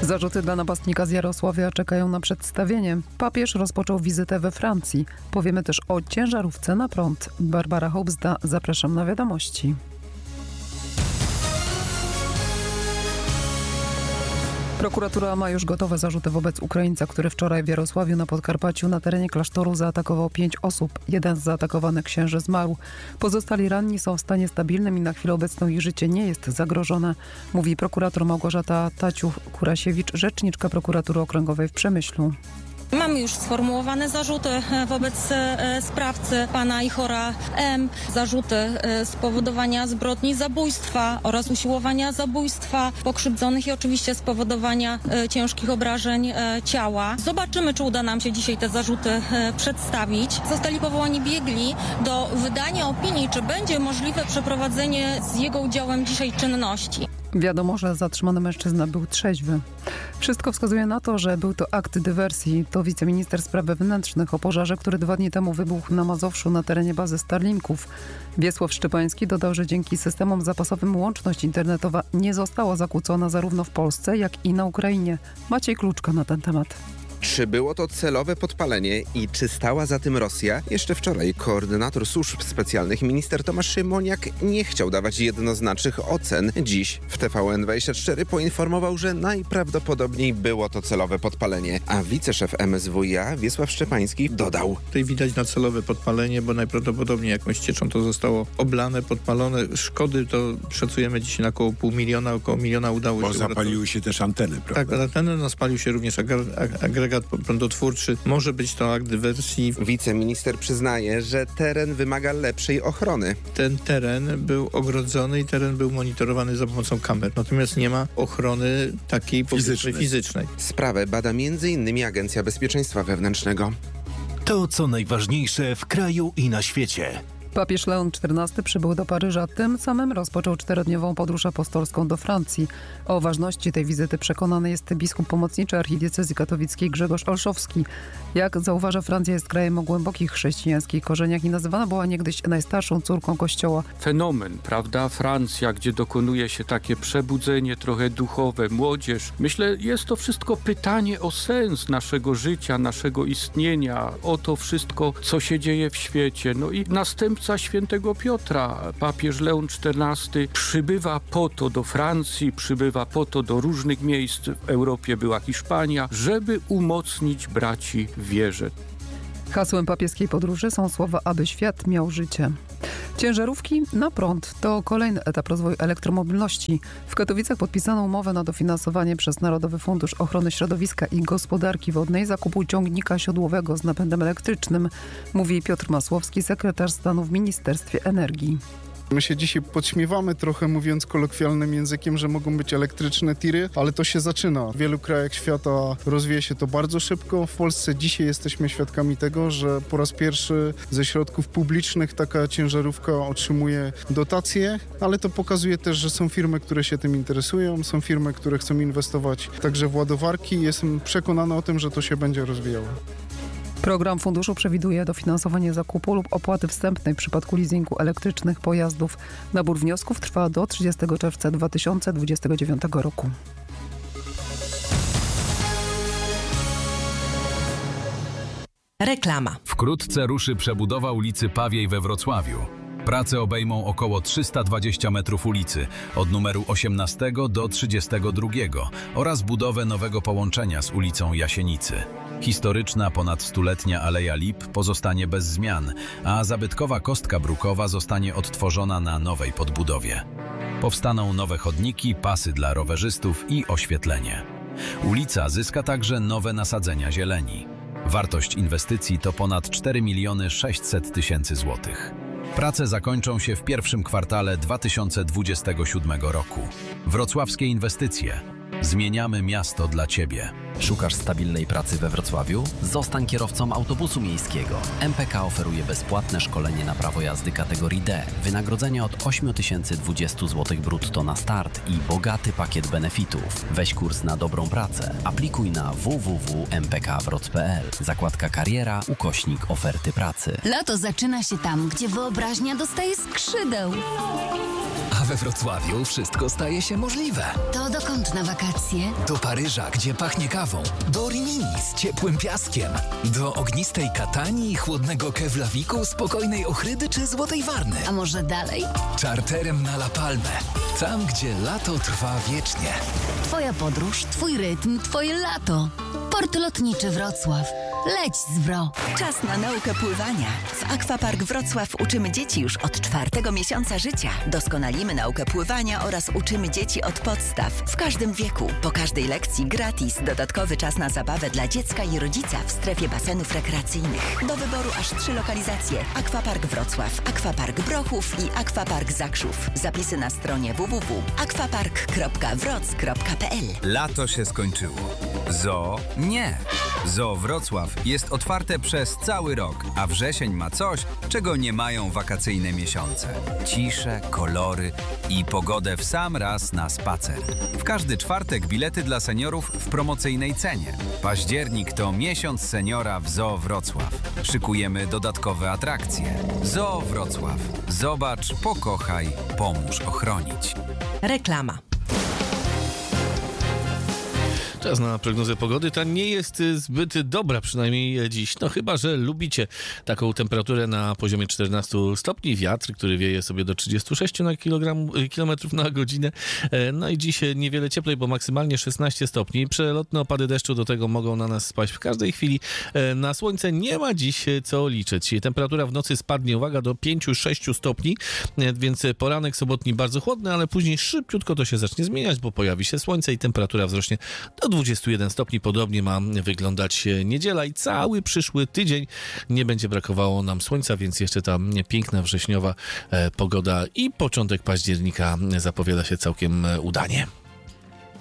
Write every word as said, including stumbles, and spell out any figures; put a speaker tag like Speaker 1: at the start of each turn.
Speaker 1: Zarzuty dla napastnika z Jarosławia czekają na przedstawienie. Papież rozpoczął wizytę we Francji. Powiemy też o ciężarówce na prąd. Barbara Hołbzda, zapraszam na wiadomości. Prokuratura ma już gotowe zarzuty wobec Ukraińca, który wczoraj w Jarosławiu na Podkarpaciu na terenie klasztoru zaatakował pięć osób. Jeden z zaatakowanych księży zmarł. Pozostali ranni są w stanie stabilnym i na chwilę obecną ich życie nie jest zagrożone, mówi prokurator Małgorzata Taciuk-Kurasiewicz, rzeczniczka prokuratury okręgowej w Przemyślu.
Speaker 2: Mamy już sformułowane zarzuty wobec sprawcy pana Ihora M. Zarzuty spowodowania zbrodni zabójstwa oraz usiłowania zabójstwa pokrzywdzonych i oczywiście spowodowania ciężkich obrażeń ciała. Zobaczymy, czy uda nam się dzisiaj te zarzuty przedstawić. Zostali powołani biegli do wydania opinii, czy będzie możliwe przeprowadzenie z jego udziałem dzisiaj czynności.
Speaker 1: Wiadomo, że zatrzymany mężczyzna był trzeźwy. Wszystko wskazuje na to, że był to akt dywersji. To wiceminister spraw wewnętrznych o pożarze, który dwa dni temu wybuchł na Mazowszu na terenie bazy Starlinków. Wiesław Szczepański dodał, że dzięki systemom zapasowym łączność internetowa nie została zakłócona zarówno w Polsce, jak i na Ukrainie. Maciej Kluczka na ten temat.
Speaker 3: Czy było to celowe podpalenie i czy stała za tym Rosja? Jeszcze wczoraj koordynator służb specjalnych minister Tomasz Szymoniak nie chciał dawać jednoznacznych ocen. Dziś w T V N dwadzieścia cztery poinformował, że najprawdopodobniej było to celowe podpalenie, a wiceszef M S W i A Wiesław Szczepański dodał:
Speaker 4: Tutaj widać na celowe podpalenie, bo najprawdopodobniej jakąś cieczą to zostało oblane, podpalone. Szkody to szacujemy dzisiaj na około pół miliona, około miliona udało
Speaker 5: bo
Speaker 4: się...
Speaker 5: Bo zapaliły się też anteny, prawda?
Speaker 4: Tak, anteny, no spalił się również agregat prądotwórczy. Może być to akt dywersji.
Speaker 3: Wiceminister przyznaje, że teren wymaga lepszej ochrony.
Speaker 4: Ten teren był ogrodzony i teren był monitorowany za pomocą kamer. Natomiast nie ma ochrony takiej fizycznej. fizycznej.
Speaker 3: Sprawę bada między innymi Agencja Bezpieczeństwa Wewnętrznego.
Speaker 6: To, co najważniejsze w kraju i na świecie.
Speaker 1: Papież Leon czternasty przybył do Paryża, tym samym rozpoczął czterodniową podróż apostolską do Francji. O ważności tej wizyty przekonany jest biskup pomocniczy archidiecezji katowickiej Grzegorz Olszowski. Jak zauważa, Francja jest krajem o głębokich chrześcijańskich korzeniach i nazywana była niegdyś najstarszą córką Kościoła.
Speaker 7: Fenomen, prawda? Francja, gdzie dokonuje się takie przebudzenie trochę duchowe, młodzież. Myślę, jest to wszystko pytanie o sens naszego życia, naszego istnienia, o to wszystko, co się dzieje w świecie. No i następca świętego Piotra, papież Leon czternasty, przybywa po to do Francji, przybywa po to do różnych miejsc, w Europie była Hiszpania, żeby umocnić braci w wierze.
Speaker 1: Hasłem papieskiej podróży są słowa, aby świat miał życie. Ciężarówki na prąd to kolejny etap rozwoju elektromobilności. W Katowicach podpisano umowę na dofinansowanie przez Narodowy Fundusz Ochrony Środowiska i Gospodarki Wodnej zakupu ciągnika siodłowego z napędem elektrycznym, mówi Piotr Masłowski, sekretarz stanu w Ministerstwie Energii.
Speaker 8: My się dzisiaj podśmiewamy trochę, mówiąc kolokwialnym językiem, że mogą być elektryczne tiry, ale to się zaczyna. W wielu krajach świata rozwija się to bardzo szybko. W Polsce dzisiaj jesteśmy świadkami tego, że po raz pierwszy ze środków publicznych taka ciężarówka otrzymuje dotacje, ale to pokazuje też, że są firmy, które się tym interesują, są firmy, które chcą inwestować także w ładowarki. Jestem przekonany o tym, że to się będzie rozwijało.
Speaker 1: Program funduszu przewiduje dofinansowanie zakupu lub opłaty wstępnej w przypadku leasingu elektrycznych pojazdów. Nabór wniosków trwa do trzydziestego czerwca dwa tysiące dwudziestego dziewiątego roku.
Speaker 9: Reklama.
Speaker 10: Wkrótce ruszy przebudowa ulicy Pawiej we Wrocławiu. Prace obejmą około trzysta dwadzieścia metrów ulicy, od numeru osiemnastego do trzydziestego drugiego oraz budowę nowego połączenia z ulicą Jasienicy. Historyczna, ponad stuletnia Aleja Lip pozostanie bez zmian, a zabytkowa kostka brukowa zostanie odtworzona na nowej podbudowie. Powstaną nowe chodniki, pasy dla rowerzystów i oświetlenie. Ulica zyska także nowe nasadzenia zieleni. Wartość inwestycji to ponad cztery miliony sześćset tysięcy złotych. Prace zakończą się w pierwszym kwartale dwa tysiące dwudziestego siódmego roku. Wrocławskie inwestycje. Zmieniamy miasto dla Ciebie.
Speaker 9: Szukasz stabilnej pracy we Wrocławiu? Zostań kierowcą autobusu miejskiego. M P K oferuje bezpłatne szkolenie na prawo jazdy kategorii D, wynagrodzenie od osiem tysięcy dwadzieścia złotych brutto na start i bogaty pakiet benefitów. Weź kurs na dobrą pracę. Aplikuj na w w w kropka m p k wroc kropka p l. Zakładka kariera, ukośnik oferty pracy.
Speaker 11: Lato zaczyna się tam, gdzie wyobraźnia dostaje skrzydeł.
Speaker 12: A we
Speaker 11: We Wrocławiu wszystko staje się możliwe.
Speaker 12: To dokąd na wakacje?
Speaker 11: Do Paryża, gdzie pachnie kawą. Do Rimini z ciepłym piaskiem. Do ognistej Katanii i chłodnego Keflaviku, spokojnej Ochrydy czy Złotej Warny.
Speaker 12: A może dalej?
Speaker 11: Czarterem na La Palmę. Tam, gdzie lato trwa wiecznie.
Speaker 12: Twoja podróż, twój rytm, twoje lato. Port Lotniczy Wrocław. Leć z Wro.
Speaker 13: Czas na naukę pływania. W Aquapark Wrocław uczymy dzieci już od czwartego miesiąca życia. Doskonalimy naukę pływania oraz uczymy dzieci od podstaw w każdym wieku. Po każdej lekcji gratis dodatkowy czas na zabawę dla dziecka i rodzica w strefie basenów rekreacyjnych. Do wyboru aż trzy lokalizacje. Aquapark Wrocław, Aquapark Brochów i Aquapark Zakrzów. Zapisy na stronie w w w kropka aquapark kropka wroc kropka p l.
Speaker 14: Lato się skończyło. Zoo nie. Zoo Wrocław jest otwarte przez cały rok, a wrzesień ma coś, czego nie mają wakacyjne miesiące. Ciszę, kolory i pogodę w sam raz na spacer. W każdy czwartek bilety dla seniorów w promocyjnej cenie. Październik to miesiąc seniora w Zoo Wrocław. Szykujemy dodatkowe atrakcje. Zoo Wrocław. Zobacz, pokochaj, pomóż ochronić.
Speaker 13: Reklama.
Speaker 15: Czas na prognozę pogody. Ta nie jest zbyt dobra, przynajmniej dziś. No chyba, że lubicie taką temperaturę na poziomie czternaście stopni. Wiatr, który wieje sobie do trzydzieści sześć na kilogram, kilometrów na godzinę. No i dziś niewiele cieplej, bo maksymalnie szesnaście stopni. Przelotne opady deszczu do tego mogą na nas spaść w każdej chwili. Na słońce nie ma dziś co liczyć. Temperatura w nocy spadnie, uwaga, do pięć sześć stopni, więc poranek sobotni bardzo chłodny, ale później szybciutko to się zacznie zmieniać, bo pojawi się słońce i temperatura wzrośnie do dwudziestu jeden stopni. Podobnie ma wyglądać niedziela i cały przyszły tydzień nie będzie brakowało nam słońca, więc jeszcze ta piękna wrześniowa pogoda i początek października zapowiada się całkiem udanie.